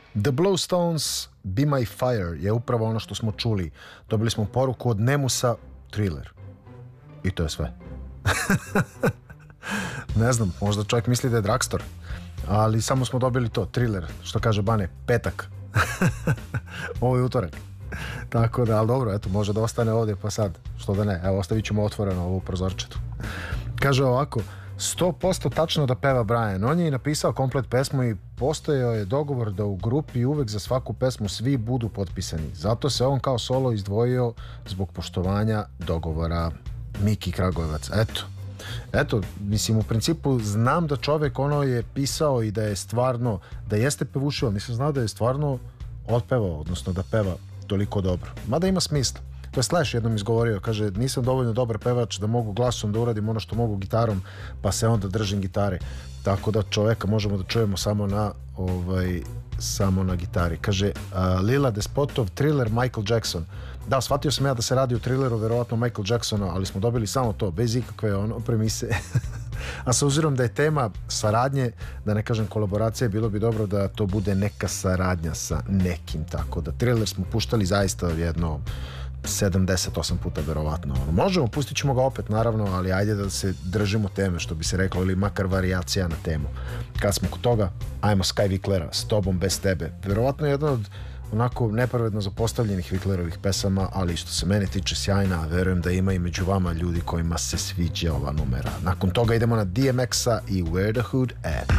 The Blowstones, Be My Fire je upravo ono što smo čuli. Dobili smo poruku od Nemusa, Thriller. I to je sve. Ne znam, možda čovjek misli da je Dragstor, ali samo smo dobili to, Thriller, što kaže Bane, petak. Ovo je utorak. Tako da, ali dobro, eto, može da ostane ovdje, pa sad, što da ne, evo, ostavit ćemo otvoreno ovu prozorčetu. Kaže ovako, 100% tačno da peva Brian. On je i napisao komplet pesmu i postojao je dogovor da u grupi uvek za svaku pesmu svi budu potpisani. Zato se on kao solo izdvojio zbog poštovanja dogovora. Miki Kragujevac, eto, mislim, u principu znam da čovjek ono je pisao i da je stvarno, da jeste pevušio, nisam znao da je stvarno otpevao, odnosno da peva toliko dobro. Mada ima smisla. To je Slash jednom izgovorio, kaže, nisam dovoljno dobar pevač da mogu glasom da uradim ono što mogu gitarom, pa se onda držim gitare. Tako da čovjeka možemo da čujemo samo na gitari. Kaže, Lila Despotov, Thriller, Michael Jackson. Da, shvatio sam ja da se radi o Thrilleru, verovatno Michael Jacksona, ali smo dobili samo to, bez ikakve premise. A sa obzirom da je tema saradnje, da ne kažem kolaboracije, bilo bi dobro da to bude neka saradnja sa nekim, tako da Thriller smo puštali zaista jedno 78 puta verovatno. Možemo, pustit ćemo ga opet naravno, ali ajde da se držimo teme, što bi se reklo, ili makar varijacija na temu. Kad smo kod toga, ajmo Sky Wicklera, S tobom bez tebe. Verovatno je jedna od onako nepravedno zapostavljenih Wicklerovih pesama, ali što se mene tiče sjajna, a verujem da ima i među vama ljudi kojima se sviđa ova numera. Nakon toga idemo na DMX-a i Where the Hood At.